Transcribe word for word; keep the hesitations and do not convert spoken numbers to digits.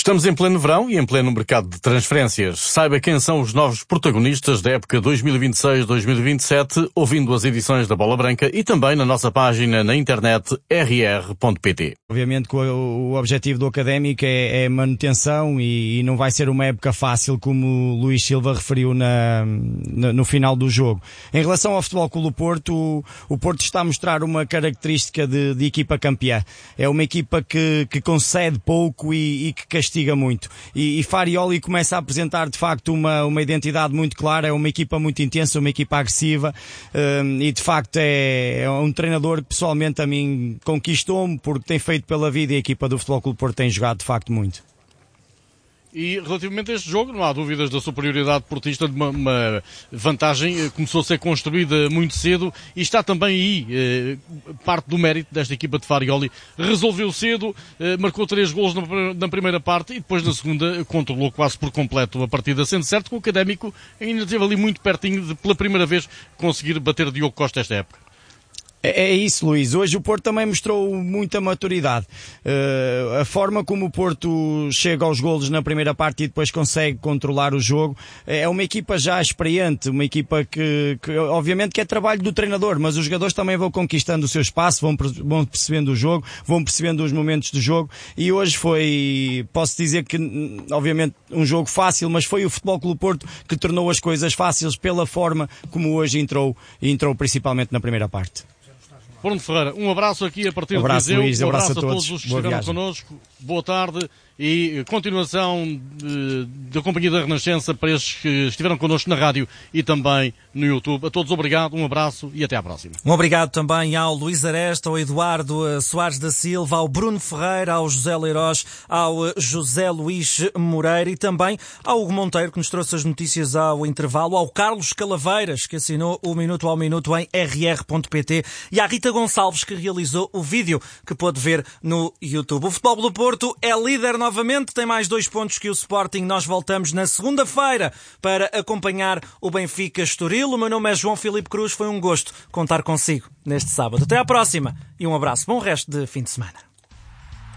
Estamos em pleno verão e em pleno mercado de transferências. Saiba quem são os novos protagonistas da época dois mil e vinte e seis dois mil e vinte e sete, ouvindo as edições da Bola Branca e também na nossa página na internet r r ponto p t. Obviamente que o, o objetivo do Académico é, é manutenção e, e não vai ser uma época fácil, como o Luís Silva referiu na, na, no final do jogo. Em relação ao Futebol Clube do Porto, o, o Porto está a mostrar uma característica de, de equipa campeã. É uma equipa que, que concede pouco e, e que castiga muito. E, e Farioli começa a apresentar de facto uma, uma identidade muito clara, é uma equipa muito intensa, uma equipa agressiva, um, e de facto é, é um treinador que pessoalmente a mim conquistou-me, porque tem feito pela vida e a equipa do Futebol Clube do Porto tem jogado de facto muito. E relativamente a este jogo, não há dúvidas da superioridade portista, de uma, uma vantagem começou a ser construída muito cedo e está também aí eh, parte do mérito desta equipa de Farioli. Resolveu cedo, eh, marcou três golos na, na primeira parte e depois na segunda controlou quase por completo a partida, sendo certo que o Académico ainda esteve ali muito pertinho de, pela primeira vez, conseguir bater Diogo Costa esta época. É isso, Luís. Hoje o Porto também mostrou muita maturidade. Uh, a forma como o Porto chega aos golos na primeira parte e depois consegue controlar o jogo é uma equipa já experiente, uma equipa que, que obviamente que é trabalho do treinador, mas os jogadores também vão conquistando o seu espaço, vão, vão percebendo o jogo, vão percebendo os momentos do jogo e hoje foi, posso dizer que obviamente um jogo fácil, mas foi o Futebol Clube do Porto que tornou as coisas fáceis pela forma como hoje entrou, e entrou principalmente na primeira parte. Bruno Ferreira, um abraço aqui a partir um abraço, de Viseu, Luís, um abraço, abraço a todos, a todos os que boa estiveram viagem. connosco, boa tarde e continuação de, da Companhia da Renascença para estes que estiveram connosco na rádio e também no YouTube. A todos obrigado, um abraço e até à próxima. Um obrigado também ao Luís Aresta, ao Eduardo Soares da Silva, ao Bruno Ferreira, ao José Leirós, ao José Luís Moreira e também ao Hugo Monteiro, que nos trouxe as notícias ao intervalo, ao Carlos Calaveiras, que assinou o Minuto ao Minuto em r r ponto p t e à Rita Gonçalves, que realizou o vídeo que pôde ver no YouTube. O Futebol do Porto é líder novamente, tem mais dois pontos que o Sporting. Nós voltamos na segunda-feira para acompanhar o Benfica Estoril. O meu nome é João Filipe Cruz, foi um gosto contar consigo neste sábado. Até à próxima e um abraço. Bom resto de fim de semana.